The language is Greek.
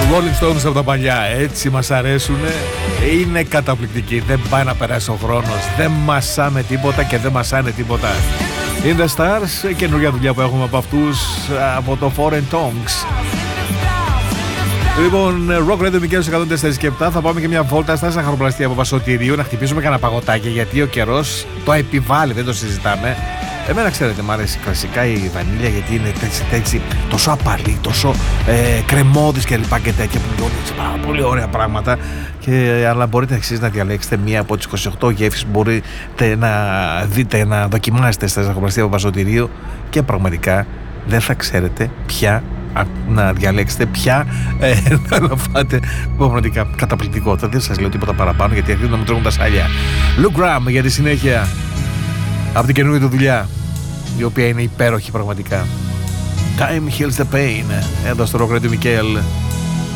Rolling Stones από τα παλιά, έτσι μας αρέσουνε. Είναι καταπληκτικοί, δεν πάει να περάσει ο χρόνος, δεν μασάμε τίποτα και δεν μασάνε τίποτα. In the Stars, καινούργια δουλειά που έχουμε από αυτούς, από το Foreign Tongues. Λοιπόν, Rock Radio Μικέλος 104 και 7. Θα πάμε και μια βόλτα στα ζαχαροπλαστεία από Βασοτηρίου να χτυπήσουμε κανένα παγωτάκι, γιατί ο καιρός το επιβάλλει, δεν το συζητάμε. Εμένα, ξέρετε, μου αρέσει κλασικά η βανίλια, γιατί είναι έτσι τόσο απαλή, τόσο κρεμώδης και λοιπά και τέτοια, που λιώνει πάρα πολύ ωραία πράγματα. Αλλά μπορείτε εσείς να διαλέξετε μία από τις 28 γεύσεις που μπορείτε να δείτε, να δοκιμάσετε στα ζαχαροπλαστεία από Βασοτηρίου, και πραγματικά δεν θα ξέρετε ποια να διαλέξετε, ποια να φάτε. Πραγματικά καταπληκτικότητα. Δεν σας λέω τίποτα παραπάνω, γιατί αρχίζουν να μου τρώγουν τα σάλια. Luke Graham για τη συνέχεια από την καινούργια του δουλειά, η οποία είναι υπέροχη πραγματικά. Time heals the pain. Εδώ στο Rock Radio Michael.